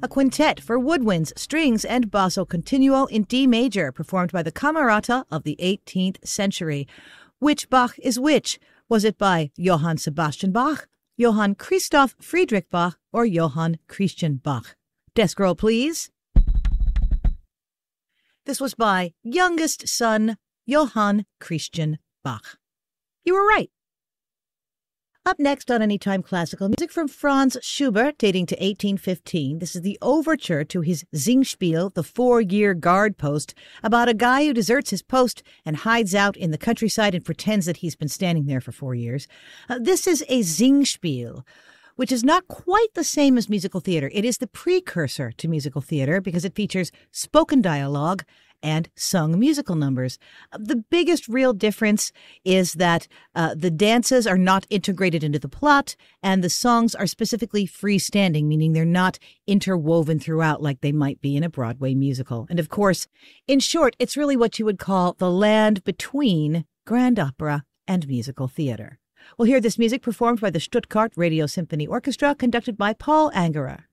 a quintet for woodwinds, strings, and basso continuo in D major, performed by the Camerata of the 18th century. Which Bach is which? Was it by Johann Sebastian Bach, Johann Christoph Friedrich Bach, or Johann Christian Bach? Desk roll, please. This was by youngest son, Johann Christian Bach. You were right. Up next on Anytime Classical, music from Franz Schubert, dating to 1815. This is the overture to his Singspiel, the 4-year guard post, about a guy who deserts his post and hides out in the countryside and pretends that he's been standing there for 4 years. This is a Singspiel, which is not quite the same as musical theater. It is the precursor to musical theater because it features spoken dialogue and sung musical numbers. The biggest real difference is that the dances are not integrated into the plot, and the songs are specifically freestanding, meaning they're not interwoven throughout like they might be in a Broadway musical. And of course, in short, it's really what you would call the land between grand opera and musical theater. We'll hear this music performed by the Stuttgart Radio Symphony Orchestra, conducted by Paul Angerer.